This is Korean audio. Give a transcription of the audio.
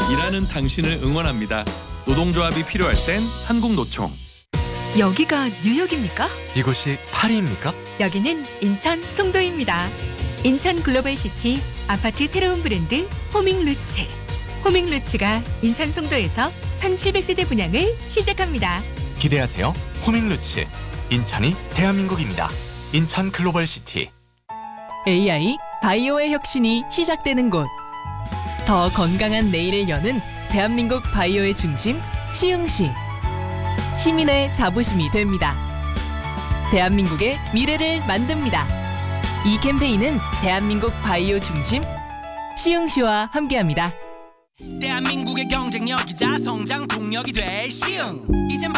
일하는 당신을 응원합니다. 노동조합이 필요할 땐 한국노총. 여기가 뉴욕입니까? 이곳이 파리입니까? 여기는 인천 송도입니다. 인천 글로벌시티 아파트 새로운 브랜드 호밍루츠. 호밍루츠가 인천 송도에서 1700세대 분양을 시작합니다. 기대하세요. 호밍루츠. 인천이 대한민국입니다. 인천 글로벌시티. AI 바이오의 혁신이 시작되는 곳. 더 건강한 내일을 여는 대한민국 바이오의 중심 시흥시. 시민의 자부심이 됩니다. 대한민국의 미래를 만듭니다. 이 캠페인은 대한민국 바이오 중심 시흥시와 함께합니다. 대한민국의 경쟁력이자 성장 동력이 될 시흥. 이젠